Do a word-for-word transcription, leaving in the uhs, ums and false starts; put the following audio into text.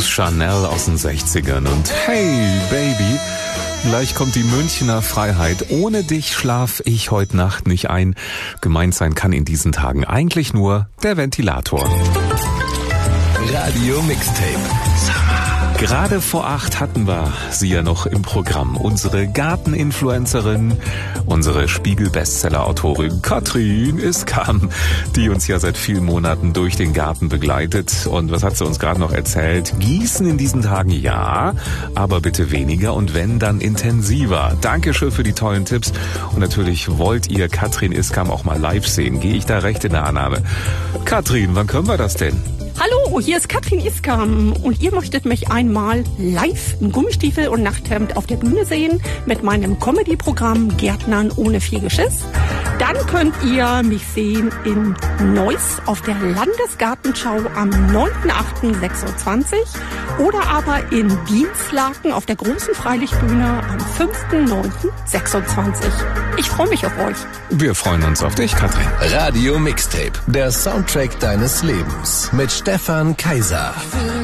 Blues Chanel aus den sechzigern und hey Baby, gleich kommt die Münchner Freiheit. Ohne dich schlaf ich heute Nacht nicht ein. Gemeint sein kann in diesen Tagen eigentlich nur der Ventilator. Radio Mixtape. Gerade vor acht hatten wir sie ja noch im Programm. Unsere Garteninfluencerin, unsere Spiegel-Bestseller-Autorin Katrin Iskam, die uns ja seit vielen Monaten durch den Garten begleitet. Und was hat sie uns gerade noch erzählt? Gießen in diesen Tagen ja, aber bitte weniger und wenn, dann intensiver. Dankeschön für die tollen Tipps. Und natürlich wollt ihr Katrin Iskam auch mal live sehen. Gehe ich da recht in der Annahme? Katrin, wann können wir das denn? Hallo, hier ist Katrin Iskam und ihr möchtet mich einmal live im Gummistiefel und Nachthemd auf der Bühne sehen mit meinem Comedy-Programm Gärtnern ohne viel Geschiss. Dann könnt ihr mich sehen in Neuss auf der Landesgartenschau am neunten achten sechsundzwanzig oder aber in Dienstlaken auf der großen Freilichtbühne am fünften neunten sechsundzwanzig. Ich freue mich auf euch. Wir freuen uns auf dich, Katrin. Radio Mixtape, der Soundtrack deines Lebens mit Stefan Kaiser.